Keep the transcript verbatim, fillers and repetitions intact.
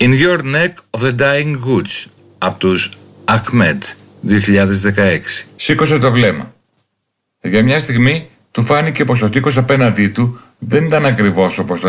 In Your Neck of the Dying Woods από τους Ahmed δύο χιλιάδες δεκαέξι. Σήκωσε το βλέμμα. Για μια στιγμή του φάνηκε πως ο τοίχος απέναντί του δεν ήταν ακριβώς όπως τον